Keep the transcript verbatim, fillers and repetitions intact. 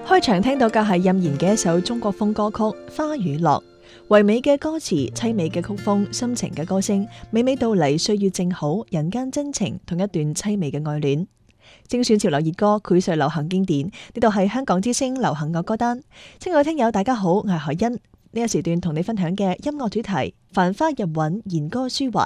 開場聽到嘅係任賢嘅一首中國風歌曲《花與樂》，唯美嘅歌詞，凄美嘅曲風，深情嘅歌聲，娓娓道嚟歲月靜好，人間真情，同一段凄美嘅愛戀。精選潮流熱歌，膾炙流行經典。呢度係香港之聲流行樂歌單。親愛聽友大家好，我係海欣。呢個時段同你分享嘅音樂主題《繁花入韻，弦歌舒懷》。